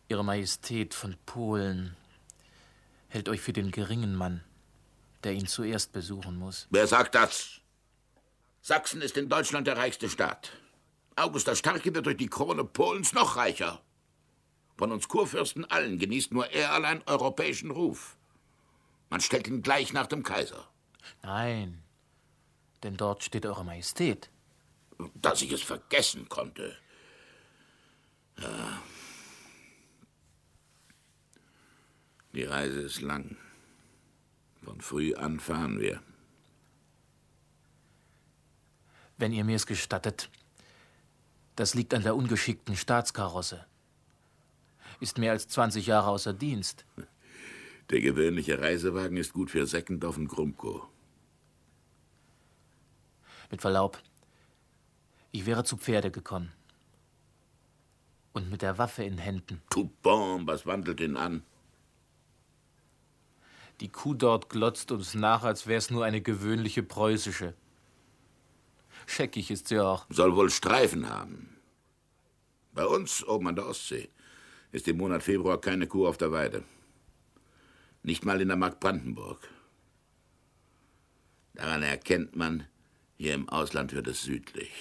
Ihre Majestät von Polen hält euch für den geringen Mann, der ihn zuerst besuchen muss. Wer sagt das? Sachsen ist in Deutschland der reichste Staat. August der Starke wird durch die Krone Polens noch reicher. Von uns Kurfürsten allen genießt nur er allein europäischen Ruf. Man stellt ihn gleich nach dem Kaiser. Nein, denn dort steht Eure Majestät. Dass ich es vergessen konnte. Ja. Die Reise ist lang. Von früh an fahren wir. Wenn ihr mir es gestattet, das liegt an der ungeschickten Staatskarosse. Ist mehr als 20 Jahre außer Dienst. Der gewöhnliche Reisewagen ist gut für Seckendorf und Grumko. Mit Verlaub, ich wäre zu Pferde gekommen. Und mit der Waffe in Händen. Tout bon, was wandelt ihn an? Die Kuh dort glotzt uns nach, als wär's nur eine gewöhnliche preußische. Scheckig ist sie auch. Soll wohl Streifen haben. Bei uns, oben an der Ostsee, ist im Monat Februar keine Kuh auf der Weide. Nicht mal in der Mark Brandenburg. Daran erkennt man, hier im Ausland wird es südlich.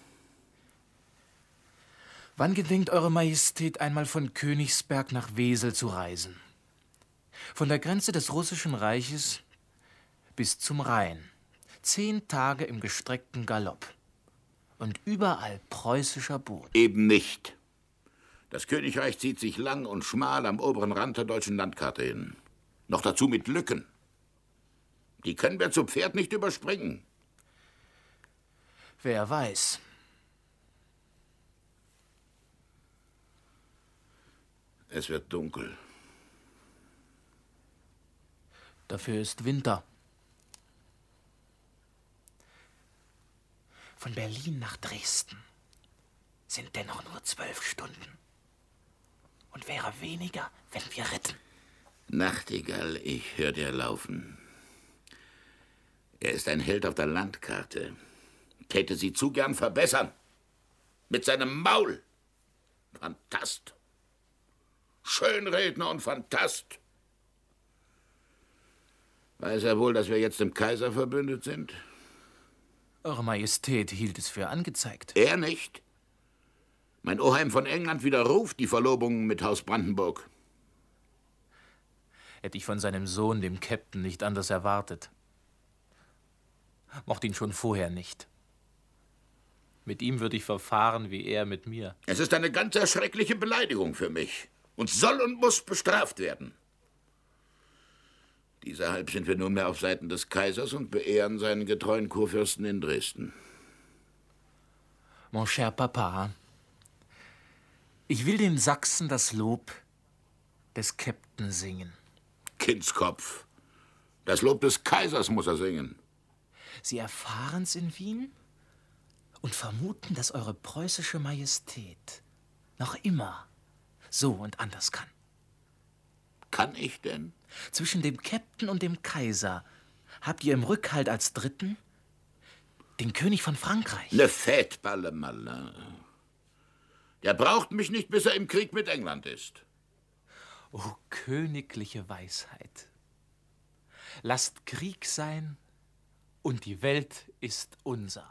Wann gedenkt Eure Majestät einmal von Königsberg nach Wesel zu reisen? Von der Grenze des Russischen Reiches bis zum Rhein. 10 Tage im gestreckten Galopp. Und überall preußischer Boden. Eben nicht. Das Königreich zieht sich lang und schmal am oberen Rand der deutschen Landkarte hin. Noch dazu mit Lücken. Die können wir zu Pferd nicht überspringen. Wer weiß. Es wird dunkel. Dafür ist Winter. Von Berlin nach Dresden sind dennoch nur 12 Stunden. Und wäre weniger, wenn wir ritten. Nachtigall, ich hör dir laufen. Er ist ein Held auf der Landkarte. Täte sie zu gern verbessern. Mit seinem Maul. Phantast. Schönredner und Phantast. Weiß er wohl, dass wir jetzt dem Kaiser verbündet sind? Eure Majestät hielt es für angezeigt. Er nicht. Mein Oheim von England widerruft die Verlobung mit Haus Brandenburg. Hätte ich von seinem Sohn, dem Käpt'n, nicht anders erwartet. Mochte ihn schon vorher nicht. Mit ihm würde ich verfahren, wie er mit mir. Es ist eine ganz erschreckliche Beleidigung für mich und soll und muss bestraft werden. Dieserhalb sind wir nunmehr auf Seiten des Kaisers und beehren seinen getreuen Kurfürsten in Dresden. Mon cher Papa, ich will den Sachsen das Lob des Käpt'n singen. Kindskopf, das Lob des Kaisers muss er singen. Sie erfahren's in Wien und vermuten, dass Eure preußische Majestät noch immer so und anders kann. Kann ich denn? Zwischen dem Käpt'n und dem Kaiser habt ihr im Rückhalt als Dritten den König von Frankreich. Ne fête pas le malin. Der braucht mich nicht, bis er im Krieg mit England ist. O königliche Weisheit. Lasst Krieg sein und die Welt ist unser.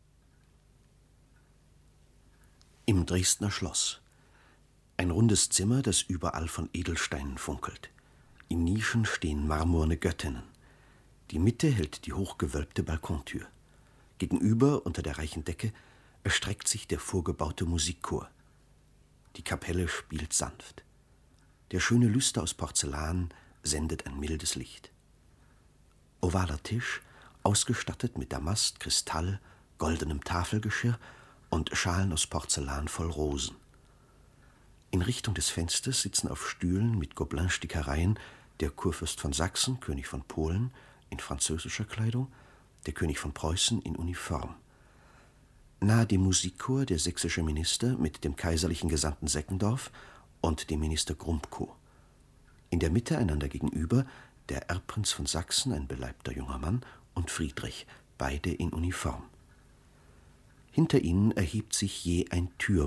Im Dresdner Schloss. Ein rundes Zimmer, das überall von Edelsteinen funkelt. In Nischen stehen marmorne Göttinnen. Die Mitte hält die hochgewölbte Balkontür. Gegenüber, unter der reichen Decke, erstreckt sich der vorgebaute Musikchor. Die Kapelle spielt sanft. Der schöne Lüster aus Porzellan sendet ein mildes Licht. Ovaler Tisch, ausgestattet mit Damast, Kristall, goldenem Tafelgeschirr und Schalen aus Porzellan voll Rosen. In Richtung des Fensters sitzen auf Stühlen mit Gobelinstickereien der Kurfürst von Sachsen, König von Polen, in französischer Kleidung, der König von Preußen in Uniform. Nahe dem Musikchor der sächsische Minister mit dem kaiserlichen Gesandten Seckendorf und dem Minister Grumko. In der Mitte einander gegenüber der Erbprinz von Sachsen, ein beleibter junger Mann, und Friedrich, beide in Uniform. Hinter ihnen erhebt sich je ein